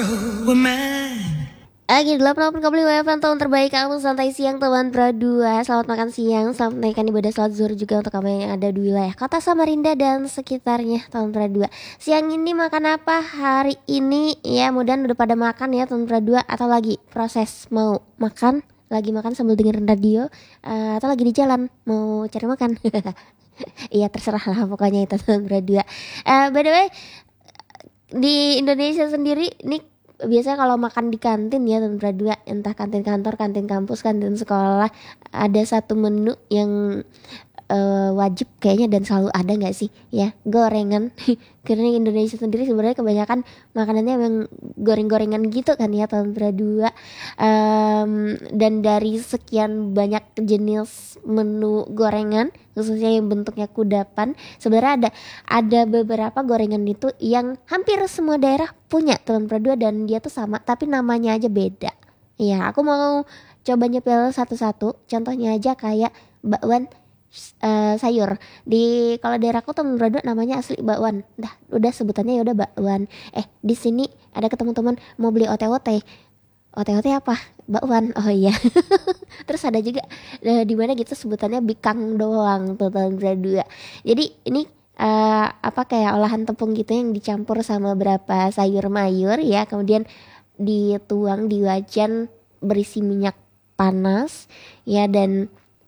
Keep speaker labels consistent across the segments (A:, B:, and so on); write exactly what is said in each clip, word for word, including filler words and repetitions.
A: Lagi delapan delapan kali W F M tahun terbaik kamu santai siang teman berdua. Selamat makan siang, selamat menaikkan ibadah salat zuhur juga untuk kamu yang ada di wilayah kota Samarinda dan sekitarnya tahun berdua. Siang ini makan apa hari ini? Ya mudahan udah pada makan ya tahun berdua, atau lagi proses mau makan, lagi makan sambil dengerin radio, uh, atau lagi di jalan mau cari makan. Iya terserah lah pokoknya itu tahun berdua. Uh, by the way, di Indonesia sendiri nih biasanya kalau makan di kantin ya teman berdua, entah kantin kantor, kantin kampus, kantin sekolah, ada satu menu yang uh, wajib kayaknya dan selalu ada nggak sih ya, gorengan. Karena Indonesia sendiri sebenarnya kebanyakan makanannya memang goreng-gorengan gitu kan ya teman berdua. Um, dan dari sekian banyak jenis menu gorengan, khususnya yang bentuknya kudapan, sebenarnya ada ada beberapa gorengan itu yang hampir semua daerah punya teman berdua, dan dia tuh sama tapi namanya aja beda. Ya aku mau coba nyepel satu-satu. Contohnya aja kayak bakwan uh, sayur. Di kalau daerahku teman berdua namanya asli bakwan. Dah udah sebutannya ya udah bakwan. Eh di sini ada ketemu teman mau beli O T O T. O T O T apa? Bakwan. Oh iya. Terus ada juga uh, di mana gitu sebutannya bikang doang tuh tahun berdua. Jadi ini uh, apa kayak olahan tepung gitu yang dicampur sama berapa sayur mayur ya, kemudian dituang di wajan berisi minyak panas ya, dan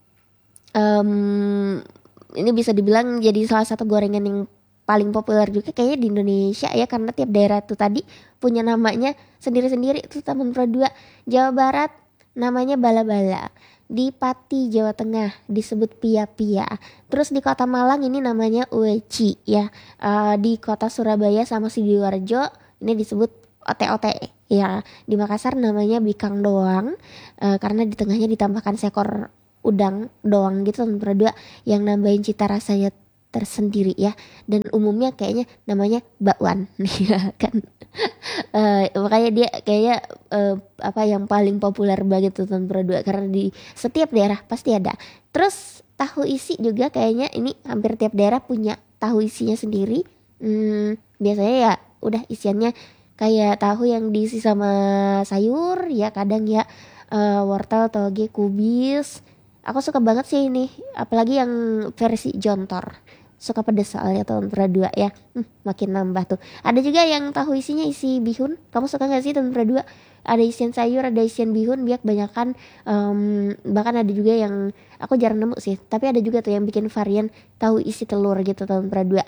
A: um, ini bisa dibilang jadi salah satu gorengan yang paling populer juga kayaknya di Indonesia ya, karena tiap daerah tuh tadi punya namanya sendiri-sendiri tuh teman berdua. Jawa Barat namanya bala-bala, di Pati Jawa Tengah disebut pia-pia, terus di Kota Malang ini namanya ueci ya, uh, di Kota Surabaya sama Sidoarjo ini disebut O T O T ya, di Makassar namanya bikang doang, uh, karena di tengahnya ditambahkan seekor udang doang gitu teman berdua, yang nambahin cita rasanya tersendiri ya, dan umumnya kayaknya namanya bakwan ya kan. Uh, makanya dia kayaknya uh, apa yang paling populer banget tuh tahun berdua, karena di setiap daerah pasti ada. Terus tahu isi juga kayaknya ini hampir tiap daerah punya tahu isinya sendiri. Hmm, biasanya ya udah isiannya kayak tahu yang diisi sama sayur ya, kadang ya uh, wortel, toge, kubis. Aku suka banget sih ini, apalagi yang versi jontor. Suka pedes soalnya tahun berdua ya, hmm, makin nambah tuh. Ada juga yang tahu isinya isi bihun. Kamu suka nggak sih tahun berdua? Ada isian sayur, ada isian bihun. Biar kebanyakan um, bahkan ada juga yang aku jarang nemu sih, tapi ada juga tuh yang bikin varian tahu isi telur gitu tahun berdua.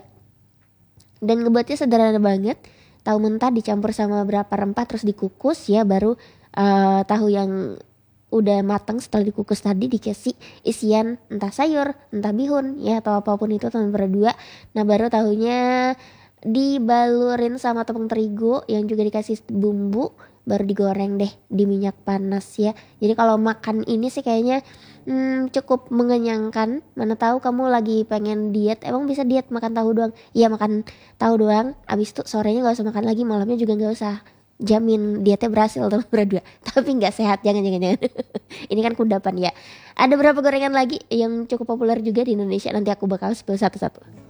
A: Dan ngebuatnya sederhana banget. Tahu mentah dicampur sama beberapa rempah terus dikukus ya, baru uh, tahu yang udah matang setelah dikukus tadi dikasih isian entah sayur, entah bihun ya, atau apapun itu teman berdua. Nah baru tahunya dibalurin sama tepung terigu yang juga dikasih bumbu, baru digoreng deh di minyak panas ya. Jadi kalau makan ini sih kayaknya hmm, cukup mengenyangkan. Mana tahu kamu lagi pengen diet, emang bisa diet makan tahu doang? Iya makan tahu doang, abis itu sorenya gak usah makan lagi, malamnya juga gak usah. Jamin dietnya berhasil teman berdua, tapi nggak sehat, jangan jangan jangan. Ini kan kudapan ya. Ada berapa gorengan lagi yang cukup populer juga di Indonesia, nanti aku bakal spill satu-satu.